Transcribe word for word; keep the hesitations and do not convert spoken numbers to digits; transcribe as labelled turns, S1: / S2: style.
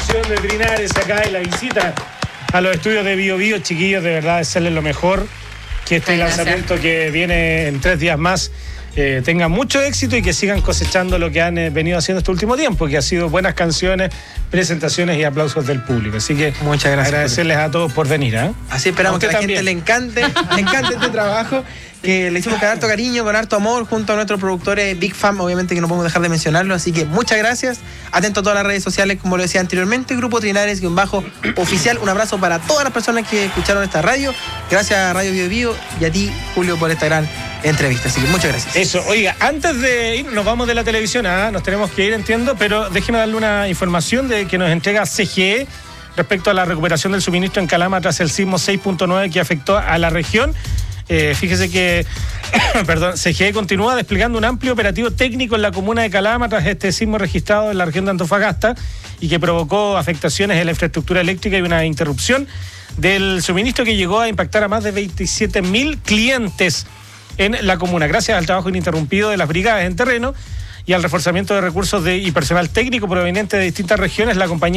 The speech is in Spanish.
S1: promoción de Trinares acá y la visita a los estudios de Bio Bio, chiquillos, de verdad, desearles lo mejor, que este
S2: Gracias.
S1: lanzamiento que viene en tres días más eh, tenga mucho éxito y que sigan cosechando lo que han eh, venido haciendo este último tiempo, que ha sido buenas canciones, presentaciones y aplausos del público. Así que
S3: muchas gracias,
S1: agradecerles a todos por venir. ¿eh?
S3: Así esperamos que a la
S1: también.
S3: gente le encante, le encante este trabajo, que le hicimos con harto cariño, con harto amor, junto a nuestros productores Big Fan, obviamente que no podemos dejar de mencionarlo, así que muchas gracias. Atento a todas las redes sociales, como lo decía anteriormente, Grupo Trinares, guión bajo, oficial. Un abrazo para todas las personas que escucharon esta radio. Gracias a Radio Bio Bio y a ti, Julio, por esta gran entrevista. Así que muchas gracias.
S1: Eso, oiga, antes de ir, nos vamos de la televisión, ¿ah? Nos tenemos que ir, entiendo, pero déjeme darle una información de que nos entrega C G E respecto a la recuperación del suministro en Calama tras el sismo seis punto nueve que afectó a la región. Eh, fíjese que perdón, C G E continúa desplegando un amplio operativo técnico en la comuna de Calama tras este sismo registrado en la región de Antofagasta y que provocó afectaciones en la infraestructura eléctrica y una interrupción del suministro que llegó a impactar a más de veintisiete mil clientes en la comuna. Gracias al trabajo ininterrumpido de las brigadas en terreno y al reforzamiento de recursos de, y personal técnico proveniente de distintas regiones, la compañía